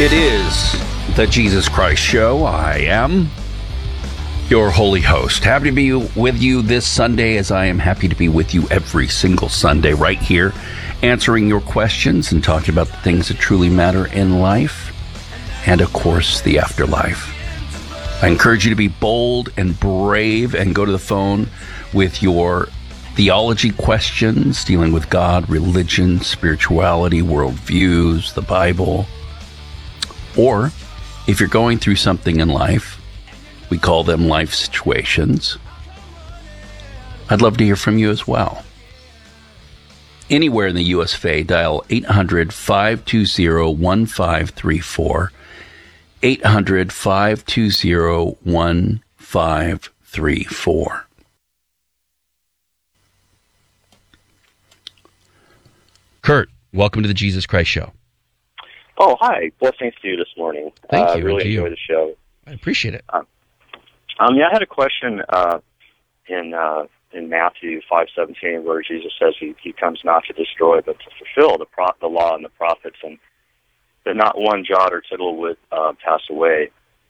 It is the Jesus Christ Show. I am your holy host. Happy to be with you this Sunday, as I am happy to be with you every single Sunday right here, answering your questions and talking about the things that truly matter in life and, of course, the afterlife. I encourage you to be bold and brave and go to the phone with your theology questions dealing with God, religion, spirituality, worldviews, the Bible. Or if you're going through something in life, we call them life situations, I'd love to hear from you as well. Anywhere in the U.S. Faye, dial 800-520-1534, 800-520-1534. Kurt, welcome to the Jesus Christ Show. Oh, hi. Blessings to you this morning. Thank you. Really enjoy the show. I appreciate it. I had a question in Matthew 5:17, where Jesus says he comes not to destroy, but to fulfill the law and the prophets, and that not one jot or tittle would pass away,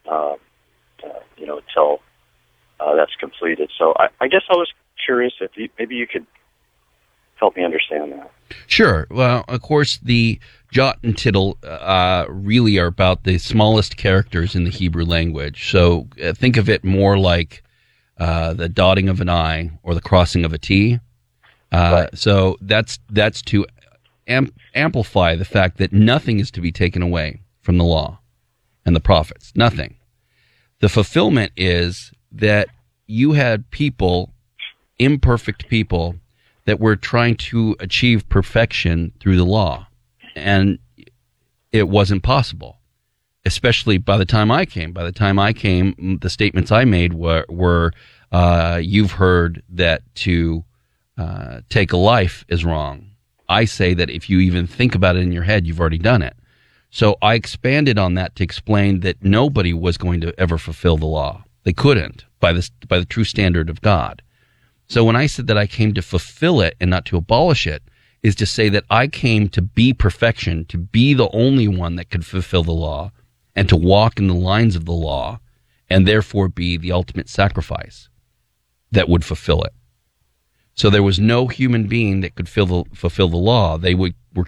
until that's completed. So I guess I was curious if maybe you could help me understand that. Sure. Well, of course, the jot and tittle really are about the smallest characters in the Hebrew language. So think of it more like the dotting of an I or the crossing of a T. Right. So that's to amplify the fact that nothing is to be taken away from the law and the prophets. Nothing. The fulfillment is that you had people, imperfect people, that were trying to achieve perfection through the law. And it wasn't possible, especially by the time I came. By the time I came, the statements I made were you've heard that to take a life is wrong. I say that if you even think about it in your head, you've already done it. So I expanded on that to explain that nobody was going to ever fulfill the law. They couldn't by the true standard of God. So when I said that I came to fulfill it and not to abolish it, is to say that I came to be perfection, to be the only one that could fulfill the law, and to walk in the lines of the law, and therefore be the ultimate sacrifice that would fulfill it. So there was no human being that could fulfill the law. They were